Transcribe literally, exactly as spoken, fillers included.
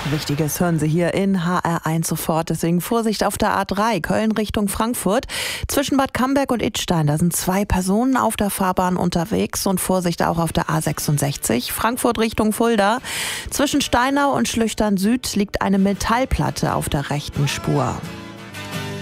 Wichtiges hören Sie hier in H R eins sofort. Deswegen Vorsicht auf der A drei, Köln Richtung Frankfurt. Zwischen Bad Camberg und Idstein, da sind zwei Personen auf der Fahrbahn unterwegs. Und Vorsicht auch auf der A sechsundsechzig, Frankfurt Richtung Fulda. Zwischen Steinau und Schlüchtern Süd liegt eine Metallplatte auf der rechten Spur.